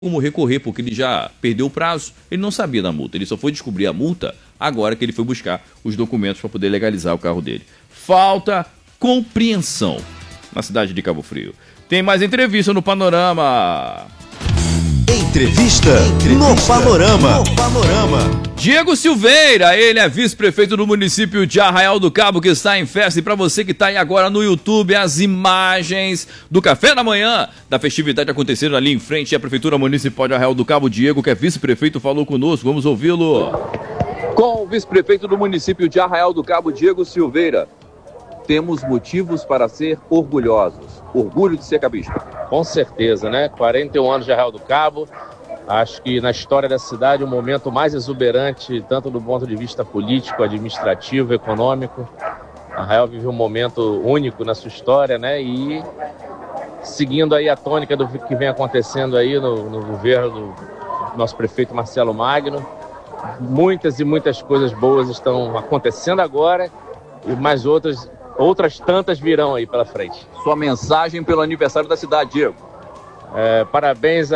como recorrer, porque ele já perdeu o prazo, ele não sabia da multa, ele só foi descobrir a multa agora que ele foi buscar os documentos para poder legalizar o carro dele. Falta compreensão na cidade de Cabo Frio. Tem mais entrevista no Panorama. Entrevista no Panorama. Diego Silveira, ele é vice-prefeito do município de Arraial do Cabo, que está em festa. E para você que está aí agora no YouTube, as imagens do café da manhã da festividade acontecendo ali em frente à Prefeitura Municipal de Arraial do Cabo. Diego, que é vice-prefeito, falou conosco. Vamos ouvi-lo. Com o vice-prefeito do município de Arraial do Cabo, Diego Silveira. Temos motivos para ser orgulhosos. Orgulho de ser cabista. Com certeza, né? 41 anos de Arraial do Cabo. Acho que na história da cidade o momento mais exuberante, tanto do ponto de vista político, administrativo, econômico. Arraial vive um momento único na sua história, né? E seguindo aí a tônica do que vem acontecendo aí no governo do nosso prefeito Marcelo Magno, muitas e muitas coisas boas estão acontecendo agora e mais outras tantas virão aí pela frente. Sua mensagem pelo aniversário da cidade, Diego. Parabéns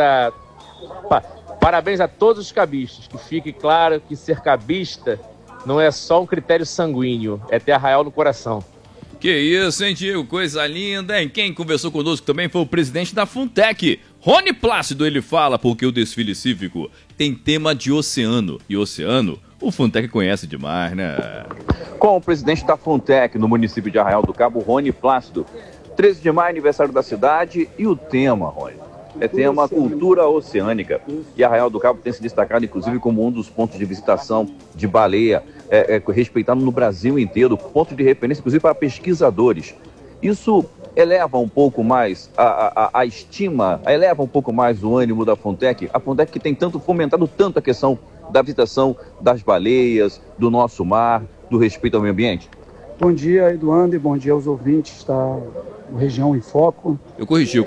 a todos os cabistas. Que fique claro que ser cabista não é só um critério sanguíneo, é ter Arraial no coração. Que isso, hein, Diego? Coisa linda, hein? Quem conversou conosco também foi o presidente da Funtec, Rony Plácido. Ele fala porque o desfile cívico tem tema de oceano. E oceano, o Funtec conhece demais, né? Com o presidente da Funtec no município de Arraial do Cabo, Rony Plácido. 13 de maio, aniversário da cidade. E o tema, Rony? É tema cultura oceânica. E Arraial do Cabo tem se destacado, inclusive, como um dos pontos de visitação de baleia, respeitado no Brasil inteiro, ponto de referência, inclusive, para pesquisadores. Isso eleva um pouco mais a estima, eleva um pouco mais o ânimo da Funtec. A Funtec que tem fomentado tanto a questão da visitação das baleias, do nosso mar, do respeito ao meio ambiente. Bom dia, Eduardo, e bom dia aos ouvintes da Região em Foco. Eu corrigi.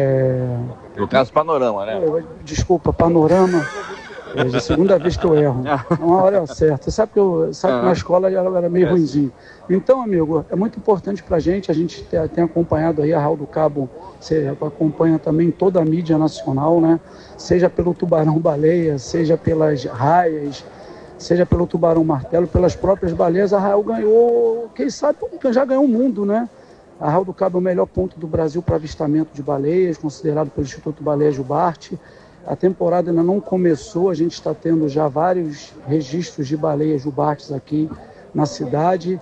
No caso, Panorama, né? Desculpa, Panorama. É a segunda vez que eu erro. Uma hora certa. Sabe que na escola eu era meio ruinzinho. Então, amigo, é muito importante pra gente. A gente tem acompanhado aí a Arraial do Cabo. Você acompanha também toda a mídia nacional, né? Seja pelo tubarão-baleia, seja pelas raias, seja pelo tubarão-martelo, pelas próprias baleias. A Arraial ganhou, quem sabe, já ganhou o mundo, né? A Arraial do Cabo é o melhor ponto do Brasil para avistamento de baleias, considerado pelo Instituto Baleia Jubarte. A temporada ainda não começou, a gente está tendo já vários registros de baleias jubartes aqui na cidade.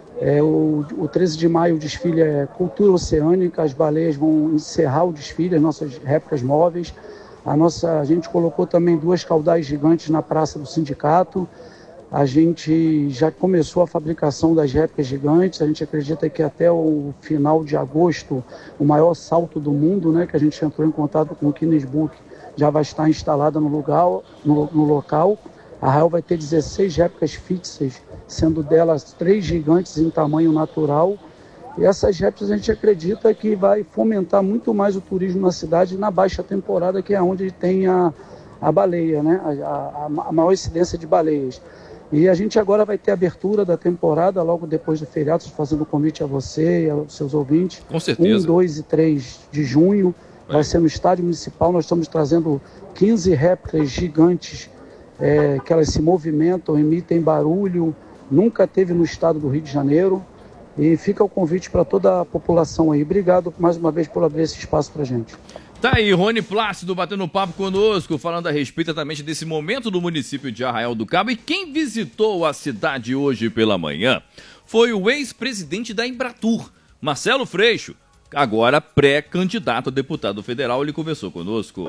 O 13 de maio o desfile é cultura oceânica, as baleias vão encerrar o desfile, as nossas réplicas móveis. A gente colocou também 2 caudais gigantes na Praça do Sindicato. A gente já começou a fabricação das réplicas gigantes. A gente acredita que até o final de agosto, o maior salto do mundo, né, que a gente entrou em contato com o Guinness Book, já vai estar instalada no local. A Arraial vai ter 16 réplicas fixas, sendo delas 3 gigantes em tamanho natural. E essas réplicas a gente acredita que vai fomentar muito mais o turismo na cidade na baixa temporada, que é onde tem a baleia, né? a maior incidência de baleias. E a gente agora vai ter a abertura da temporada, logo depois do feriado, fazendo convite a você e aos seus ouvintes. Com certeza. 1, 2 e 3 de junho. Vai ser no Estádio Municipal. Nós estamos trazendo 15 réplicas gigantes, que elas se movimentam, emitem barulho. Nunca teve no estado do Rio de Janeiro. E fica o convite para toda a população aí. Obrigado mais uma vez por abrir esse espaço para a gente. Tá aí, Rony Plácido batendo papo conosco, falando a respeito exatamente desse momento do município de Arraial do Cabo. E quem visitou a cidade hoje pela manhã foi o ex-presidente da Embratur, Marcelo Freixo, agora pré-candidato a deputado federal. Ele conversou conosco.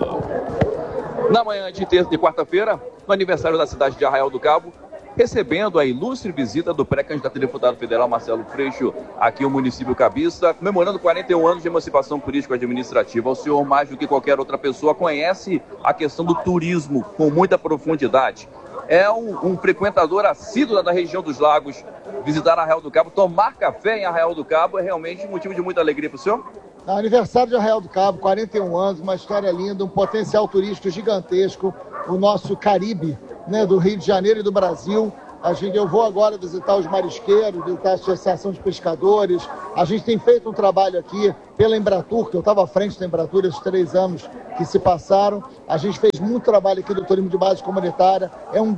Na manhã de quarta-feira, no aniversário da cidade de Arraial do Cabo, recebendo a ilustre visita do pré-candidato a deputado federal Marcelo Freixo aqui no município Cabiça, comemorando 41 anos de emancipação político-administrativa. O senhor, mais do que qualquer outra pessoa, conhece a questão do turismo com muita profundidade. É um frequentador assíduo da região dos lagos. Visitar Arraial do Cabo, tomar café em Arraial do Cabo é realmente motivo de muita alegria para o senhor? Aniversário de Arraial do Cabo, 41 anos, uma história linda, um potencial turístico gigantesco, o nosso Caribe, né, do Rio de Janeiro e do Brasil, Eu vou agora visitar os marisqueiros, visitar a Associação de Pescadores. A gente tem feito um trabalho aqui pela Embratur, que eu estava à frente da Embratur esses 3 anos que se passaram. A gente fez muito trabalho aqui do turismo de base comunitária.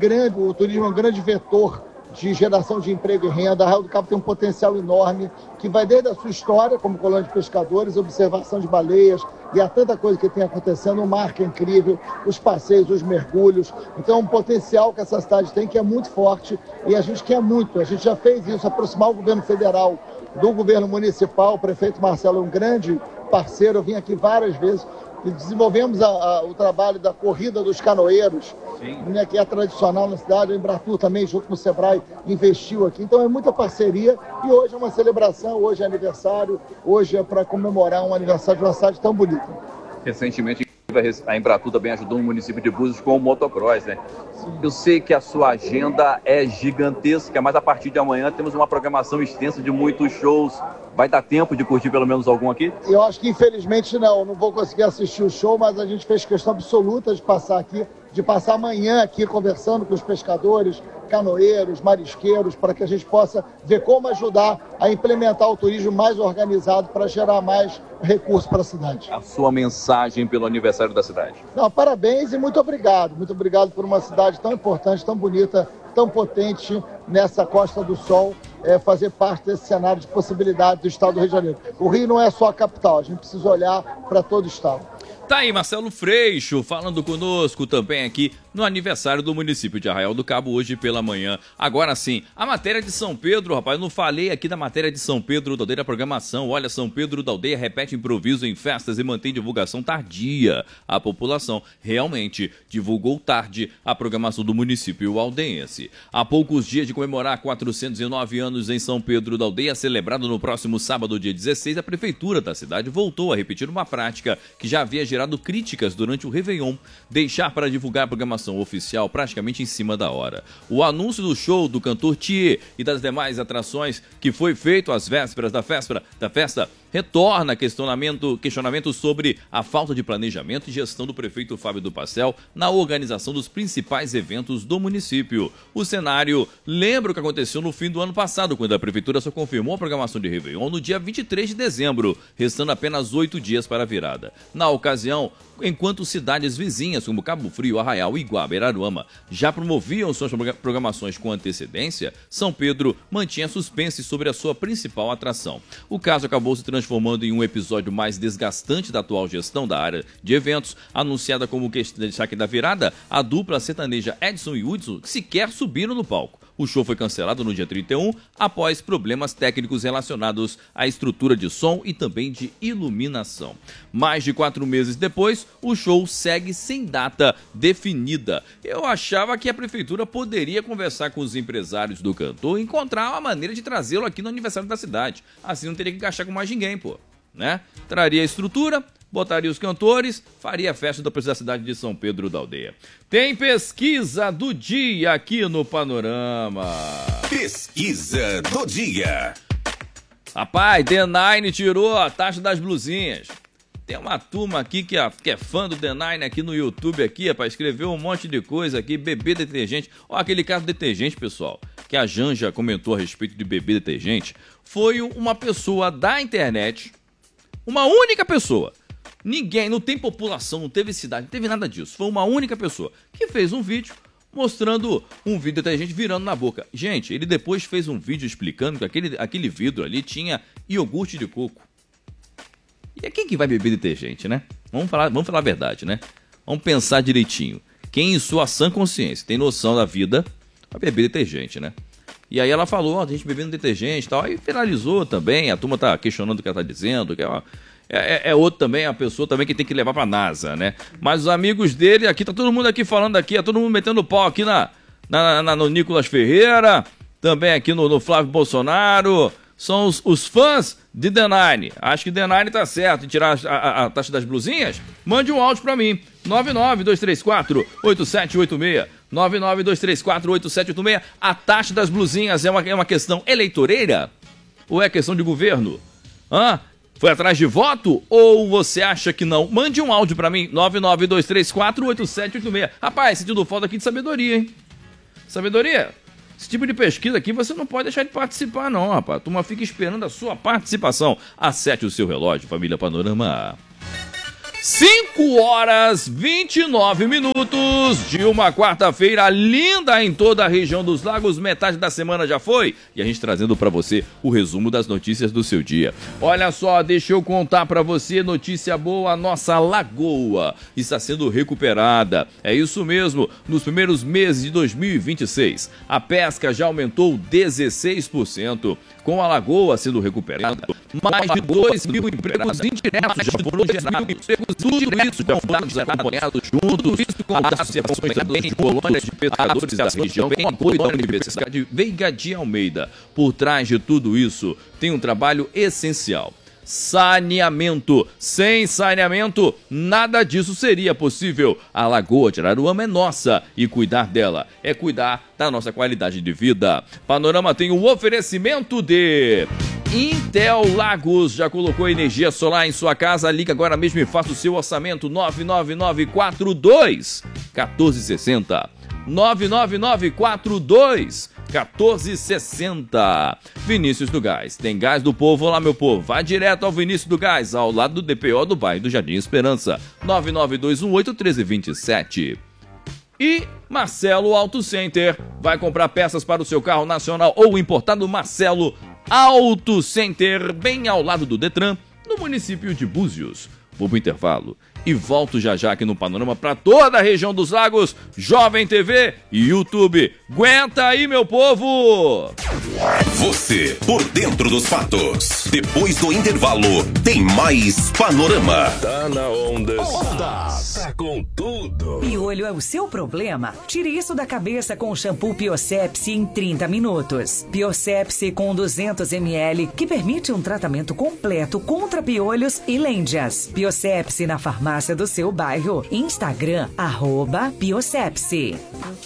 O turismo é um grande vetor de geração de emprego e renda. Arraial do Cabo tem um potencial enorme, que vai desde a sua história como colônia de pescadores, observação de baleias, e há tanta coisa que tem acontecendo, o mar que é incrível, os passeios, os mergulhos. Então é um potencial que essa cidade tem, que é muito forte, e a gente quer muito. A gente já fez isso, aproximar o governo federal do governo municipal. O prefeito Marcelo é um grande parceiro, eu vim aqui várias vezes, e desenvolvemos o trabalho da Corrida dos Canoeiros, né, que é tradicional na cidade. A Embratur também, junto com o Sebrae, investiu aqui. Então é muita parceria, e hoje é uma celebração, hoje é aniversário, hoje é para comemorar um aniversário de uma cidade tão bonita. Recentemente, a Embratur também ajudou o município de Búzios com o motocross, né? Eu sei que a sua agenda é gigantesca, mas a partir de amanhã temos uma programação extensa de muitos shows. Vai dar tempo de curtir pelo menos algum aqui? Eu acho que infelizmente não vou conseguir assistir o show, mas a gente fez questão absoluta de passar amanhã aqui conversando com os pescadores, canoeiros, marisqueiros, para que a gente possa ver como ajudar a implementar o turismo mais organizado para gerar mais recursos para a cidade. A sua mensagem pelo aniversário da cidade? Parabéns e muito obrigado. Muito obrigado por uma cidade tão importante, tão bonita, tão potente nessa Costa do Sol, fazer parte desse cenário de possibilidade do estado do Rio de Janeiro. O Rio não é só a capital, a gente precisa olhar para todo o estado. Tá aí Marcelo Freixo falando conosco também aqui no aniversário do município de Arraial do Cabo hoje pela manhã. Agora sim, a matéria de São Pedro, rapaz, eu não falei aqui da matéria de São Pedro da Aldeia da programação. Olha, São Pedro da Aldeia repete improviso em festas e mantém divulgação tardia. A população realmente divulgou tarde a programação do município aldeense. Há poucos dias de comemorar 409 anos em São Pedro da Aldeia, celebrado no próximo sábado, dia 16, a prefeitura da cidade voltou a repetir uma prática que já havia gerado críticas durante o Réveillon, deixar para divulgar a programação oficial praticamente em cima da hora. O anúncio do show do cantor Thier e das demais atrações que foi feito às vésperas da festa retorna questionamento sobre a falta de planejamento e gestão do prefeito Fábio do Passel na organização dos principais eventos do município. O cenário lembra o que aconteceu no fim do ano passado, quando a prefeitura só confirmou a programação de Réveillon no dia 23 de dezembro, restando apenas 8 dias para a virada. Na ocasião, enquanto cidades vizinhas como Cabo Frio, Arraial, Iguaba e Araruama já promoviam suas programações com antecedência, São Pedro mantinha suspense sobre a sua principal atração. O caso acabou se transformando em um episódio mais desgastante da atual gestão da área de eventos. Anunciada como destaque da virada, a dupla sertaneja Edson e Hudson sequer subiram no palco. O show foi cancelado no dia 31 após problemas técnicos relacionados à estrutura de som e também de iluminação. Mais de 4 meses depois, o show segue sem data definida. Eu achava que a prefeitura poderia conversar com os empresários do cantor e encontrar uma maneira de trazê-lo aqui no aniversário da cidade. Assim não teria que gastar com mais ninguém, né? Traria a estrutura, botaria os cantores, faria a festa da cidade de São Pedro da Aldeia. Tem pesquisa do dia aqui no Panorama. Pesquisa do dia. Rapaz, The9 tirou a taxa das blusinhas. Tem uma turma aqui que é fã do The9 aqui no YouTube, aqui, rapaz, escreveu um monte de coisa aqui, bebê detergente. Ó, aquele caso de detergente, pessoal, que a Janja comentou a respeito de bebê detergente, foi uma pessoa da internet, uma única pessoa. Ninguém, não tem população, não teve cidade, não teve nada disso. Foi uma única pessoa que fez um vídeo mostrando um vidro de detergente virando na boca. Gente, ele depois fez um vídeo explicando que aquele vidro ali tinha iogurte de coco. E é quem que vai beber detergente, né? Vamos falar a verdade, né? Vamos pensar direitinho. Quem em sua sã consciência tem noção da vida vai beber detergente, né? E aí ela falou, a gente bebendo detergente e tal. Aí finalizou também, a turma tá questionando o que ela tá dizendo, que é outro também, a pessoa também que tem que levar pra NASA, né? Mas os amigos dele, aqui, tá todo mundo aqui falando aqui, todo mundo metendo pau aqui no Nicolas Ferreira, também aqui no Flávio Bolsonaro. São os fãs de The9. Acho que The9 tá certo em tirar a taxa das blusinhas. Mande um áudio pra mim. 99234-8786. 99234-8786. A taxa das blusinhas é uma questão eleitoreira? Ou é questão de governo? Foi atrás de voto? Ou você acha que não? Mande um áudio pra mim. 99234-8786. Rapaz, sentindo falta aqui de sabedoria, hein? Sabedoria? Esse tipo de pesquisa aqui você não pode deixar de participar não, rapaz. A turma fica esperando a sua participação. Acerte o seu relógio, família Panorama. 5h29 de uma quarta-feira linda em toda a região dos lagos. Metade da semana já foi e a gente trazendo para você o resumo das notícias do seu dia. Olha só, deixa eu contar para você notícia boa. A nossa lagoa está sendo recuperada. É isso mesmo, nos primeiros meses de 2026 a pesca já aumentou 16%. Com a lagoa sendo recuperada, mais de 2.000 empregos indiretos já foram gerados. Tudo isso já foram acompanhados juntos com as associações também de colônias de pescadores da região, com apoio da Universidade Veiga de Almeida. Por trás de tudo isso, tem um trabalho essencial. Saneamento. Sem saneamento, nada disso seria possível. A Lagoa de Araruama é nossa e cuidar dela é cuidar da nossa qualidade de vida. Panorama tem um oferecimento de Intel Lagos. Já colocou energia solar em sua casa? Liga agora mesmo e faça o seu orçamento. 99942-1460. 99942-1460. Vinícius do Gás. Tem gás do povo lá, meu povo. Vai direto ao Vinícius do Gás, ao lado do DPO do bairro do Jardim Esperança. 99218-1327. E Marcelo Auto Center. Vai comprar peças para o seu carro nacional ou importado? Marcelo Auto Center, bem ao lado do Detran, no município de Búzios. Vou pro intervalo e volto já aqui no Panorama para toda a região dos lagos, Jovem TV e YouTube. Aguenta aí, meu povo! Você, por dentro dos fatos. Depois do intervalo, tem mais Panorama. Tá na onda. Tá com tudo. Piolho é o seu problema? Tire isso da cabeça com o shampoo Biossepsi em 30 minutos. Biossepsi com 200 ml, que permite um tratamento completo contra piolhos e lêndias. Biossepsi na farmácia do seu bairro. Instagram, @Biossepsi.